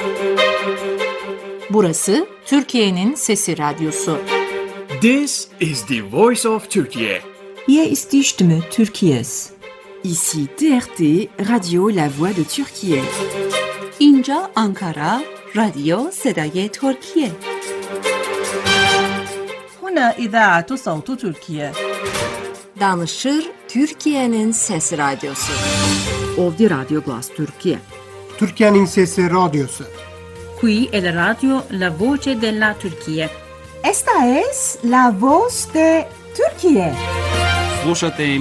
Burası Türkiye'nin Sesi Radyosu. This is the voice of Turkey. Hier ist die Stimme Türkiye's. Ici TRT, Radio La Voix de Türkiye. اینجا آنکارا، رادیو صدای ترکیه. هنا إذاعة صوت تركيا. Danışır Türkiye'nin Sesi Radyosu. Ovdje Radio Glas Türkiye. Türkiye'nin Sesi Radyosu. Qui è la radio La Voce della Turchia. Esta es la voz de Türkiye. Slušate